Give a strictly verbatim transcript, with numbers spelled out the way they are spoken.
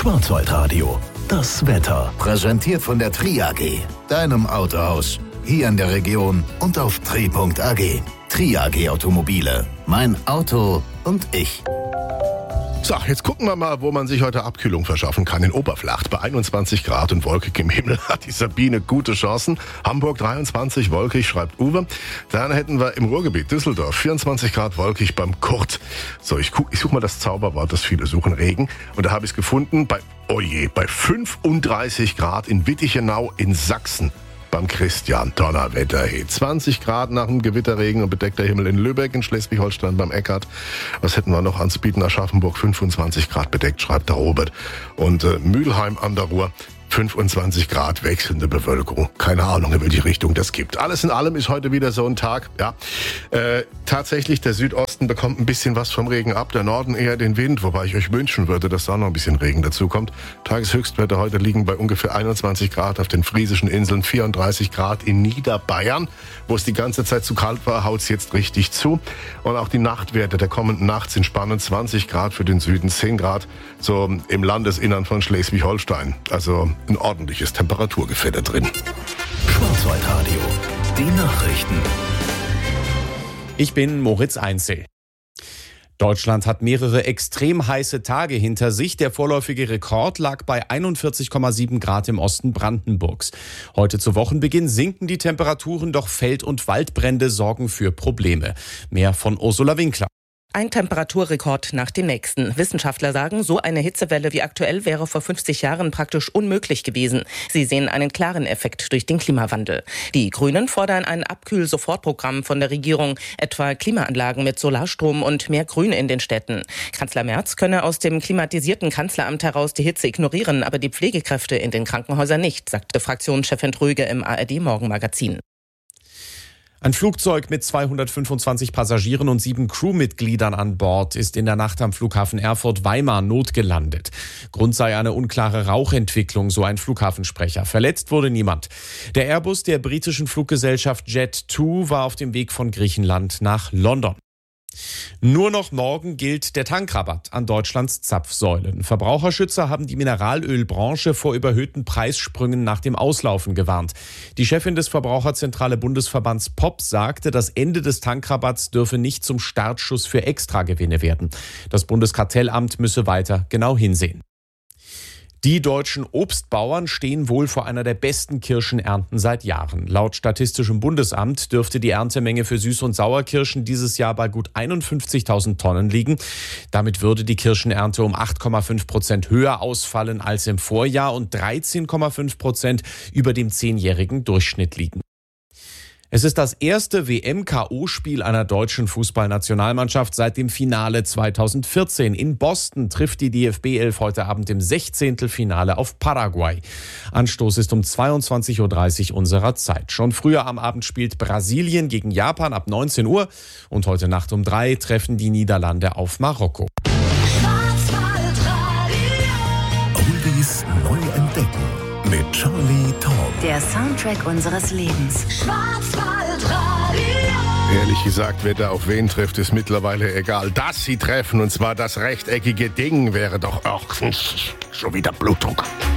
Schwarzwaldradio, das Wetter. Präsentiert von der Tri A G, deinem Autohaus. Hier in der Region und auf tri punkt a g. Tri A G Automobile. Mein Auto und ich. So, jetzt gucken wir mal, wo man sich heute Abkühlung verschaffen kann. In Oberflacht bei einundzwanzig Grad und wolkig im Himmel hat die Sabine gute Chancen. Hamburg dreiundzwanzig, wolkig, schreibt Uwe. Dann hätten wir im Ruhrgebiet Düsseldorf vierundzwanzig Grad, wolkig beim Kurt. So, ich, guck, ich suche mal das Zauberwort, das viele suchen, Regen. Und da habe ich es gefunden bei, oh je, bei fünfunddreißig Grad in Wittichenau in Sachsen. Beim Christian, Donnerwetter, hey. zwanzig Grad nach dem Gewitterregen und bedeckter Himmel in Lübeck, in Schleswig-Holstein beim Eckart. Was hätten wir noch anzubieten? Aschaffenburg, fünfundzwanzig Grad bedeckt, schreibt der Robert. Und äh, Mülheim an der Ruhr, fünfundzwanzig Grad, wechselnde Bewölkung. Keine Ahnung, in welche Richtung das gibt. Alles in allem ist heute wieder so ein Tag. Ja, äh, tatsächlich, der Südosten bekommt ein bisschen was vom Regen ab, der Norden eher den Wind, wobei ich euch wünschen würde, dass da noch ein bisschen Regen dazu kommt. Tageshöchstwerte heute liegen bei ungefähr einundzwanzig Grad auf den Friesischen Inseln, vierunddreißig Grad in Niederbayern, wo es die ganze Zeit zu kalt war, haut es jetzt richtig zu. Und auch die Nachtwerte der kommenden Nacht sind spannend, zwanzig Grad für den Süden, zehn Grad so im Landesinnern von Schleswig-Holstein. Also ein ordentliches Temperaturgefälle drin. Schwarzwaldradio, die Nachrichten. Ich bin Moritz Einzel. Deutschland hat mehrere extrem heiße Tage hinter sich. Der vorläufige Rekord lag bei einundvierzig Komma sieben Grad im Osten Brandenburgs. Heute zu Wochenbeginn sinken die Temperaturen, doch Feld- und Waldbrände sorgen für Probleme. Mehr von Ursula Winkler. Ein Temperaturrekord nach dem nächsten. Wissenschaftler sagen, so eine Hitzewelle wie aktuell wäre vor fünfzig Jahren praktisch unmöglich gewesen. Sie sehen einen klaren Effekt durch den Klimawandel. Die Grünen fordern ein Abkühl-Sofortprogramm von der Regierung, etwa Klimaanlagen mit Solarstrom und mehr Grün in den Städten. Kanzler Merz könne aus dem klimatisierten Kanzleramt heraus die Hitze ignorieren, aber die Pflegekräfte in den Krankenhäusern nicht, sagte Fraktionschefin Tröge im A R D-Morgenmagazin. Ein Flugzeug mit zweihundertfünfundzwanzig Passagieren und sieben Crewmitgliedern an Bord ist in der Nacht am Flughafen Erfurt-Weimar notgelandet. Grund sei eine unklare Rauchentwicklung, so ein Flughafensprecher. Verletzt wurde niemand. Der Airbus der britischen Fluggesellschaft Jet zwei war auf dem Weg von Griechenland nach London. Nur noch morgen gilt der Tankrabatt an Deutschlands Zapfsäulen. Verbraucherschützer haben die Mineralölbranche vor überhöhten Preissprüngen nach dem Auslaufen gewarnt. Die Chefin des Verbraucherzentrale Bundesverbands P O P sagte, das Ende des Tankrabatts dürfe nicht zum Startschuss für Extragewinne werden. Das Bundeskartellamt müsse weiter genau hinsehen. Die deutschen Obstbauern stehen wohl vor einer der besten Kirschenernten seit Jahren. Laut Statistischem Bundesamt dürfte die Erntemenge für Süß- und Sauerkirschen dieses Jahr bei gut einundfünfzigtausend Tonnen liegen. Damit würde die Kirschenernte um acht Komma fünf Prozent höher ausfallen als im Vorjahr und dreizehn Komma fünf Prozent über dem zehnjährigen Durchschnitt liegen. Es ist das erste W M-K O-Spiel einer deutschen Fußballnationalmannschaft seit dem Finale zweitausendvierzehn. In Boston trifft die D F B-Elf heute Abend im Sechzehntelfinale auf Paraguay. Anstoß ist um zweiundzwanzig Uhr dreißig unserer Zeit. Schon früher am Abend spielt Brasilien gegen Japan ab neunzehn Uhr. Und heute Nacht um drei treffen die Niederlande auf Marokko. Oldies neu entdecken mit Charlie Tom. Der Soundtrack unseres Lebens. Schwarzwaldradio. Ehrlich gesagt, wer da auf wen trifft, ist mittlerweile egal. Dass sie treffen, und zwar das rechteckige Ding, wäre doch auch schon wieder Blutdruck.